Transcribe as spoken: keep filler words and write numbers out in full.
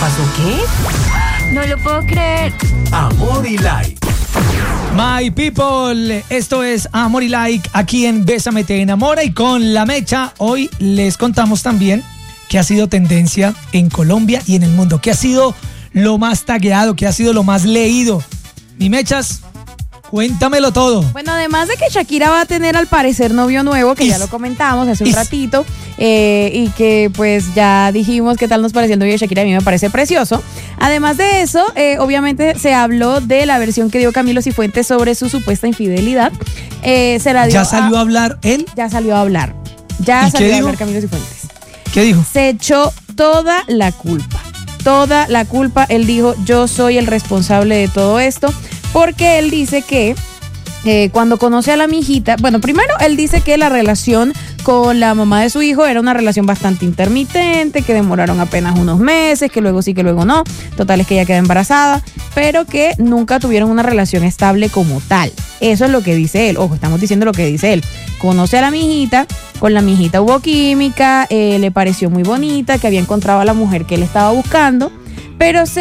¿Pasó qué? No lo puedo creer. Amor y Like. My people, esto es Amor y Like aquí en Bésame te enamora, y con La Mecha hoy les contamos también qué ha sido tendencia en Colombia y en el mundo, qué ha sido lo más tagueado, qué ha sido lo más leído. Mi Mechas, cuéntamelo todo. Bueno, además de que Shakira va a tener al parecer novio nuevo, que Is. ya lo comentamos hace un Is. ratito, eh, y que pues ya dijimos qué tal nos pareció el novio de Shakira, a mí me parece precioso. Además de eso, eh, obviamente se habló de la versión que dio Camilo Cifuentes sobre su supuesta infidelidad. Eh, se la dio ¿Ya salió a, a hablar él? Ya salió a hablar. Ya ¿Y salió qué a dijo? hablar Camilo Cifuentes. ¿Qué dijo? Se echó toda la culpa. Toda la culpa. Él dijo, yo soy el responsable de todo esto, porque él dice que eh, cuando conoce a la mijita, bueno, primero él dice que la relación con la mamá de su hijo era una relación bastante intermitente, que demoraron apenas unos meses, que luego sí, que luego no. Total es que ella queda embarazada, pero que nunca tuvieron una relación estable como tal. Eso es lo que dice él. Ojo, estamos diciendo lo que dice él. Conoce a la mijita, con la mijita hubo química, eh, le pareció muy bonita, que había encontrado a la mujer que él estaba buscando, pero se